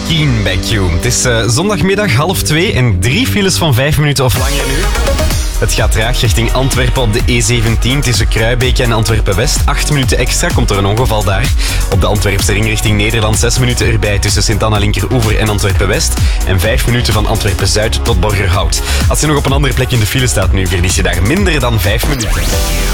Keen bij Q. Het is zondagmiddag 1:30 en 3 files van 5 minuten of langer nu. Het gaat traag richting Antwerpen op de E17 tussen Kruibeke en Antwerpen-West. 8 minuten extra komt er een ongeval daar. Op de Antwerpse ring richting Nederland 6 minuten erbij tussen Sint-Anna-Linkeroever en Antwerpen-West. En 5 minuten van Antwerpen-Zuid tot Borgerhout. Als je nog op een andere plek in de file staat nu, verlies je daar minder dan 5 minuten.